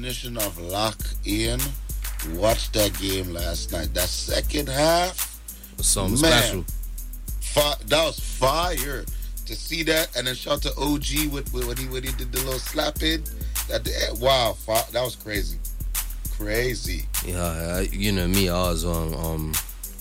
definition of lock in. Watched that game last night. That second half, something man, special. That was fire to see that. And then shout to OG with when he did the little slap in. Wow, that was crazy. Yeah, you know me. I was on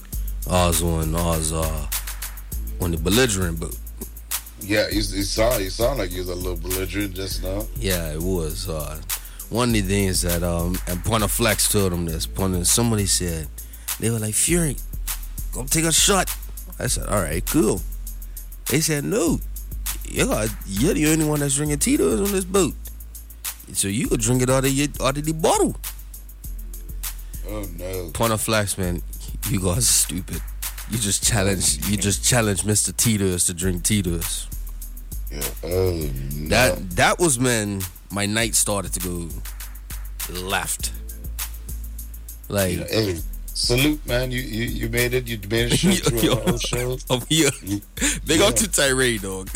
the belligerent boat. Yeah, you sound like you was a little belligerent just now. Yeah, it was. One of the things that and Punter Flex told him this. Somebody said they were like, Fury, go take a shot. I said, all right, cool. They said, no, you're the only one that's drinking Tito's on this boat, so you could drink it out of the bottle. Oh no, Punter Flex, man, you guys are stupid. You just challenged Mr. Tito's to drink Tito's. Yeah. Oh no. That was when my night started to go left. Like, hey, salute, man. You made it. You made a show through a whole show. I'm here. Big up to Tyree, dog.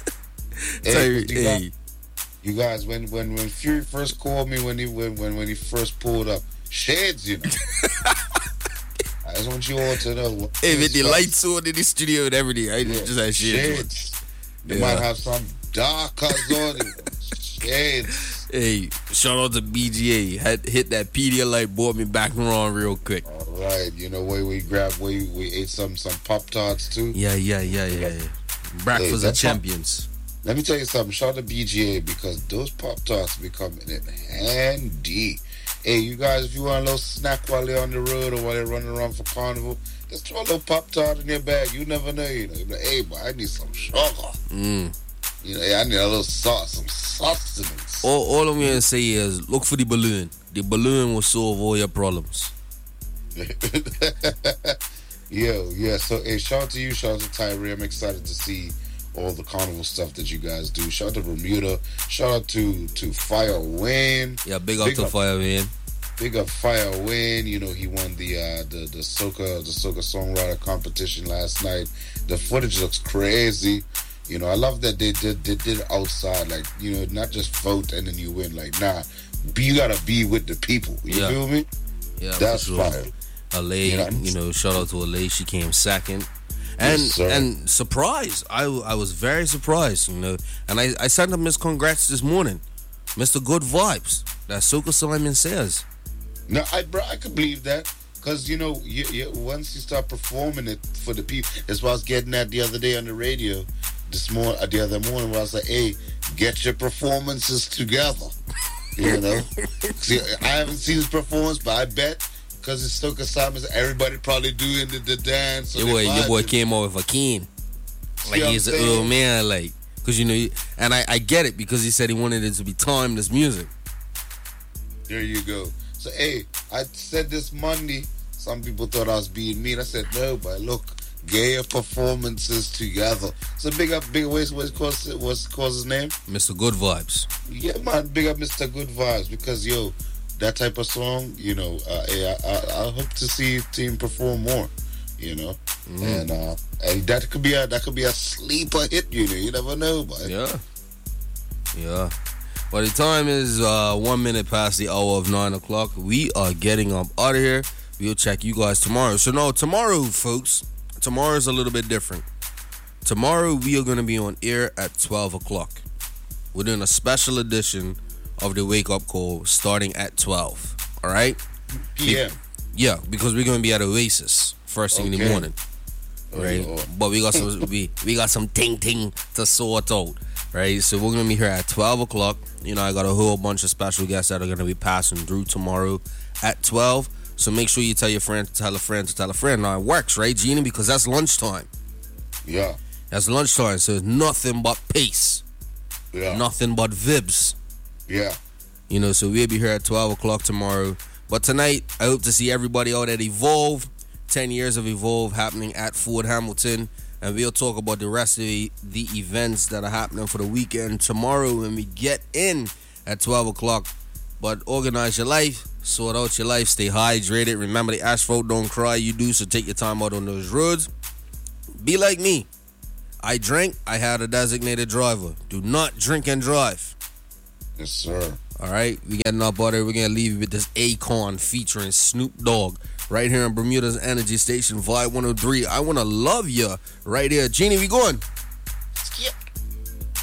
Hey, you guys, when Fury first called me, when he first pulled up, shades, you know. I just want you all to know. Hey, with the lights on in the studio and everything, I just had shades. They might have some dark colors on it. Shades. Hey, shout out to BGA. Hit that Pedialyte, brought me back around real quick. All right, you know where we ate some Pop Tarts too. Yeah. Breakfast of champions. Let me tell you something. Shout out to BGA because those Pop Tarts be coming in handy. Hey, you guys, if you want a little snack while they're on the road or while they're running around for carnival, just throw a little Pop Tart in your bag. You never know. You know, you're like, hey, boy, I need some sugar. You know, I need a little sauce, some sustenance. All I'm gonna say is look for the balloon. The balloon will solve all your problems. Yeah. So, hey, shout out to you, shout out to Tyree. I'm excited to see all the carnival stuff that you guys do. Shout out to Bermuda. Shout out to Fire Wayne. Yeah, big up to Fire Wayne. Big up Fire Wayne. You know, he won the soca songwriter competition last night. The footage looks crazy. You know, I love that they did it outside, like, you know, not just vote and then you win. Like, nah, you gotta be with the people. You feel me? Yeah, that's fire. Alay, you know, shout out to Alay. She came second. And surprised. I was very surprised, you know. And I sent him his congrats this morning. Mr. Good Vibes. That Soca Simon says. No, I could believe that. Because, you know, once you start performing it for the people, that's what I was getting at the other day on the radio. The other morning, where I was like, hey, get your performances together. You know? See, I haven't seen his performance, but I bet because it's Soca Simon, everybody probably doing the dance. Your boy came out with a cane. Like he's an old man, like, because, you know, and I get it because he said he wanted it to be timeless music. There you go. So, hey, I said this Monday, some people thought I was being mean. I said, no, but look, get your performances together. So big up, what's his name? Mr. Good Vibes. Yeah, man, big up Mr. Good Vibes because, yo, that type of song, you know, I hope to see him perform more, you know. And that could be a sleeper hit, you know. You never know, but yeah. Well, the time is 1 minute past the hour of 9 o'clock. We are getting up out of here. We'll check you guys tomorrow. So no, tomorrow, folks, tomorrow is a little bit different. Tomorrow we are going to be on air at 12 o'clock. We're doing a special edition of the Wake Up Call starting at 12. All right? PM. Yeah, because we're going to be at Oasis first thing in the morning. Right? But we got some we got some ting to sort out. Right? So we're going to be here at 12 o'clock. You know, I got a whole bunch of special guests that are going to be passing through tomorrow at 12. So make sure you tell your friend to tell a friend to tell a friend. Now it works, right, Gina? Because that's lunchtime. Yeah. That's lunchtime, so it's nothing but pace. Yeah. Nothing but vibs. Yeah. You know, so we'll be here at 12 o'clock tomorrow. But tonight, I hope to see everybody out at Evolve. 10 years of Evolve happening at Fort Hamilton. And we'll talk about the rest of the events that are happening for the weekend tomorrow when we get in at 12 o'clock. But organize your life, sort out your life, stay hydrated. Remember, the asphalt don't cry, you do, so take your time out on those roads. Be like me. I drank, I had a designated driver. Do not drink and drive. Yes, sir. All right, we getting up out there. We're gonna leave you with this Akon featuring Snoop Dogg right here on Bermuda's Energy Station, Vibe 103. I wanna love ya right here. Jeannie, we going?